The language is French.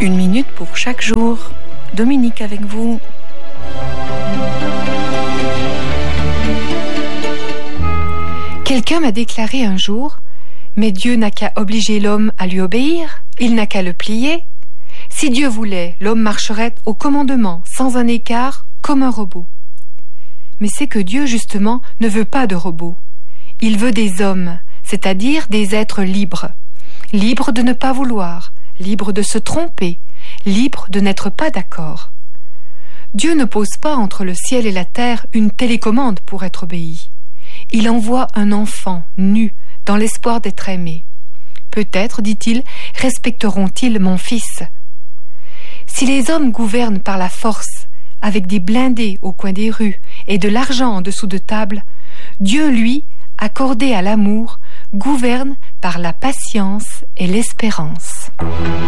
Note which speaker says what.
Speaker 1: Une minute pour chaque jour. Dominique avec vous.
Speaker 2: Quelqu'un m'a déclaré un jour: mais Dieu n'a qu'à obliger l'homme à lui obéir, il n'a qu'à le plier. Si Dieu voulait, l'homme marcherait au commandement, sans un écart, comme un robot. Mais c'est que Dieu, justement, ne veut pas de robots. Il veut des hommes, c'est-à-dire des êtres libres. Libres de ne pas vouloir, libres de se tromper, libres de n'être pas d'accord. Dieu ne pose pas entre le ciel et la terre une télécommande pour être obéi. Il envoie un enfant nu dans l'espoir d'être aimé. Peut-être, dit-il, respecteront-ils mon fils. Si les hommes gouvernent par la force, avec des blindés au coin des rues et de l'argent en dessous de table, Dieu, lui, accordé à l'amour, gouverne par la patience et l'espérance.